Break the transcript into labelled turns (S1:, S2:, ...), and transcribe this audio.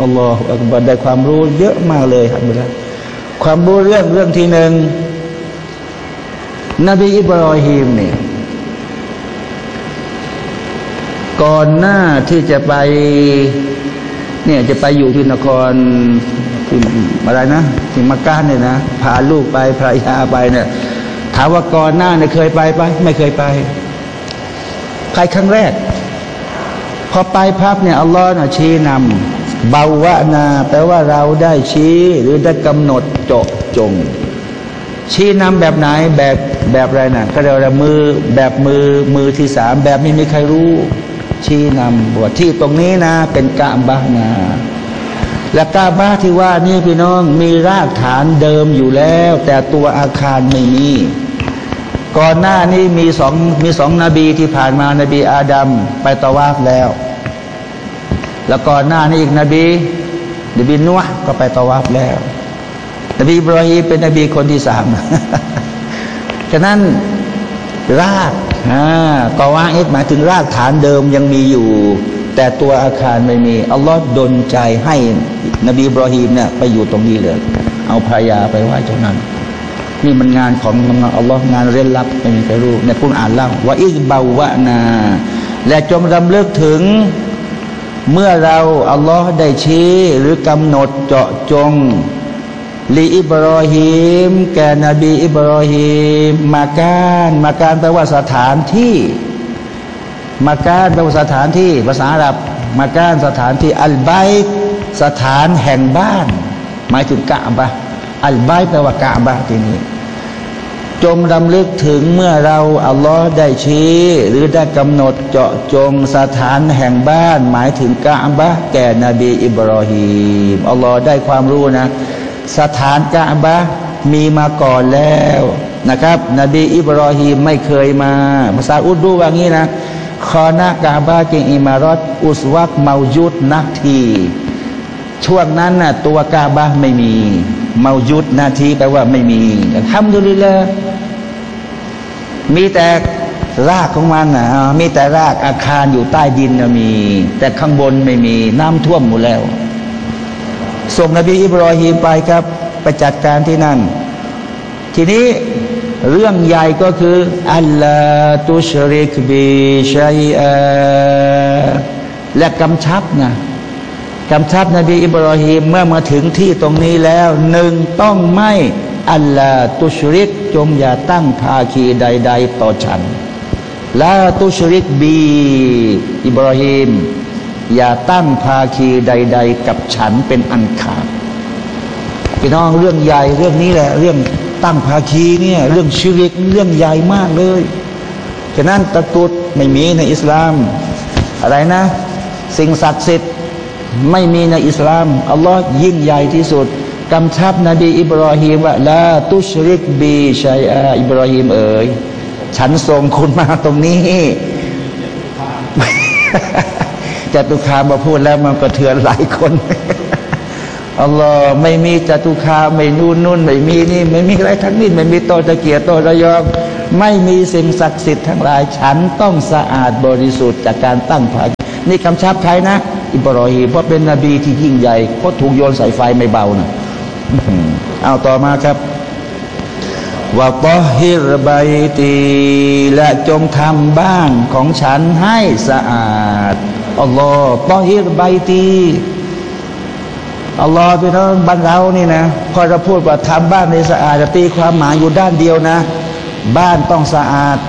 S1: อัลลอฮฺอักบัรได้ความรู้เยอะมากเลยครับความรู้เรื่องที่หนึ่งนบีอิบรอฮีมเนี่ยก่อนหน้าที่จะไปจะไปอยู่ที่นครที่อะไรนะที่มักกะเนี่ยนะพาลูกไปภรรยาไปเนี่ยถามว่าก่อนหน้าเนี่ยเคยไปไม่เคยไปใครครั้งแรกพอไปพับเนี่ยอัลลอฮ์น่ะชี้นำเบาวะนาแปลว่าเราได้ชี้หรือได้กำหนดเจาะจงชี้นำแบบไหนแบบอะไรนะก็เรียกว่ามือที่สามแบบไม่มีใครรู้ชี้นำว่าที่ตรงนี้นะเป็นกะบะห์นะและกะบะห์ที่ว่านี่พี่น้องมีรากฐานเดิมอยู่แล้วแต่ตัวอาคารไม่มีก่อนหน้านี้มีสองนบีที่ผ่านมานบีอาดัมไปตะวาฟแล้วก่อนหน้านี้อีกนบีนูห์ก็ไปตะวาฟแล้วนบีอิบรอฮีมเป็นนบีคนที่สามฉะนั้นรากกอวาอิดหมายถึงรากฐานเดิมยังมีอยู่แต่ตัวอาคารไม่มีอัลลอฮ์ดลใจให้นบีอิบรอฮีมเนี่ยไปอยู่ตรงนี้เลยเอาภรรยาไปไว้ตรงนั้นนี่มันงานของอัลลอฮ์งานเร้นลับไม่มีใครรู้ในกุรอานเล่าว่าอิซบาวะนาและจงรำลึกถึงเมื่อเราอัลลอฮ์ได้ชี้หรือกำหนดเจาะจงลีอิบรอฮีมแก่นบีอิบรอฮีมมาการแปลว่าสถานที่มาการแปลว่าสถานที่ภาษาอาหรับมาการสถานที่อัลไบต์สถานแห่งบ้านหมายถึงกะบะห์อัลไบต์แปลว่ากะบะห์ที่นี้จงรำลึกถึงเมื่อเราอัลลอฮ์ได้ชี้หรือได้กำหนดเจาะจงสถานแห่งบ้านหมายถึงกะบะห์แก่นบีอิบรอฮีมอัลลอฮ์ได้ความรู้นะสถานกะบะห์มีมาก่อนแล้วนะครับนบีอิบรอฮีมไม่เคยมาภาษาอุรดูว่างี้นะคอนะกะบะห์กิอิมารอตอุสวักเมายุดนาทีช่วงนั้นน่ะตัวกะบะห์ไม่มีเมายุดนาทีแปลว่าไม่มีอัลฮัมดุลิลลาห์มีแต่รากของมันนะมีแต่รากอาคารอยู่ใต้ดินนะมีแต่ข้างบนไม่มีน้ำท่วมหมดแล้วส่งนบีอิบรอฮีมไปครับไปจัดการที่นั่นทีนี้เรื่องใหญ่ก็คืออัลลอฮฺตุชริกบิชัยอาและกำชับนบีอิบรอฮีมเมื่อมาถึงที่ตรงนี้แล้วหนึ่งต้องไม่อัลลอฮฺตุชริกจงอย่าตั้งภาคีใดๆต่อฉันลาตุชริกบีอิบรอฮีมอย่าตั้งภาคีใดๆกับฉันเป็นอันขาดพี่น้องเรื่องใหญ่เรื่องนี้แหละเรื่องตั้งภาคีเนี่ยเรื่องชิริกเรื่องใหญ่มากเลยฉะนั้นตะกุดไม่มีในอิสลามอะไรนะสิ่งศักดิ์สิทธิ์ไม่มีในอิสลามอัลลอฮ์ยิ่งใหญ่ที่สุดกำชับนบีอิบรอฮีมว่าลาตุชริกบีชัยอาอิบรอฮีมเอ๋ยฉันส่งคุณมาตรงนี้จตุคามมาพูดแล้วมันกระเทือนหลายคนอัลลอฮ์ไม่มีจตุคามไม่นู่นไม่มีนี่ไม่มีอะไรทั้งนี้ไม่มีโตตะเกียรโตระยองไม่มีสิ่งศักดิ์สิทธิ์ทั้งหลายฉันต้องสะอาดบริสุทธิ์จากการตั้งภาคีนี่คำชับใครนะอิบรอฮีมเพราะเป็นนบีที่ยิ่งใหญ่เพราะถูกโยนใส่ไฟไม่เบานะเอาต่อมาครับวะตอฮิรบัยตีและจงทำบ้านของฉันให้สะอาดอัลลอฮ์ตอฮิรบัยตีอัลลอฮ์พี่น้องบ้านเรานี่นะพอเราพูดว่าทำบ้านให้สะอาดจะตีความหมายอยู่ด้านเดียวนะบ้านต้องสะอาด